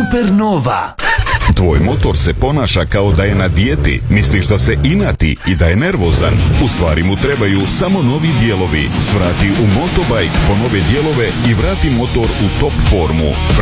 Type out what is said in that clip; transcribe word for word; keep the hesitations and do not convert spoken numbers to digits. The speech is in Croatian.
Supernova. Tvoj motor se ponaša kao da je na dijeti. Misliš da se inati i da je nervozan. U stvari mu trebaju samo novi dijelovi. Svrati u Motobike po nove dijelove i vrati motor u top formu.